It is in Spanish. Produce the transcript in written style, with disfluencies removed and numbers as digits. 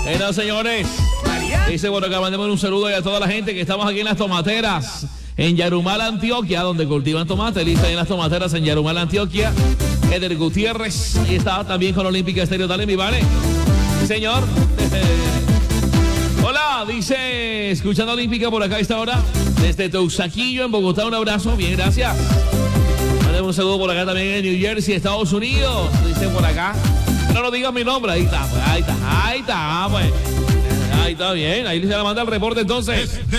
Bueno, señores, dice, bueno, que mandemos un saludo a toda la gente que estamos aquí en las tomateras, en Yarumal, Antioquia, donde cultivan tomate. Lista en las tomateras en Yarumal, Antioquia. Eder Gutiérrez, ahí está también con Olímpica Estéreo. Dale, mi vale. Sí, señor. Hola, dice, escuchando Olímpica por acá a esta hora, desde Teusaquillo, en Bogotá. Un abrazo, bien, gracias. Mandemos un saludo por acá también en New Jersey, Estados Unidos. Dice por acá. No digas mi nombre, ahí está, pues, ahí está, pues. Ahí está bien, ahí se le manda el reporte entonces.